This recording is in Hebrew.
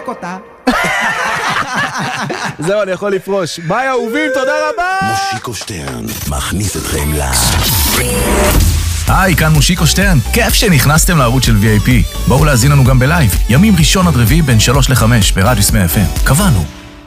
אותה. זהו, אני יכול לפרוש. ביי אהובים, תודה רבה. מושיקו שטרן מכניס אתכם היי, כאן מושיקו שטרן. כיף שנכנסתם לערוץ של VIP. בואו להזין לנו גם בלייב. ימים ראשון עד רביעי בין 3 ל-5 ברדיוס 100 FM. קבענו.